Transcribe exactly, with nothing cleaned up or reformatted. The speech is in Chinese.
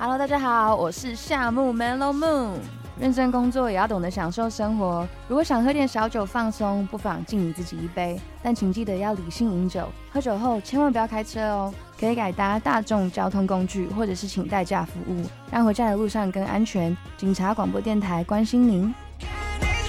Hello， 大家好，我是夏木 Mellow Moon。认真工作也要懂得享受生活。如果想喝点小酒放松，不妨敬你自己一杯，但请记得要理性饮酒。喝酒后千万不要开车哦，可以改搭大众交通工具，或者是请代驾服务，让回家的路上更安全。警察广播电台关心您。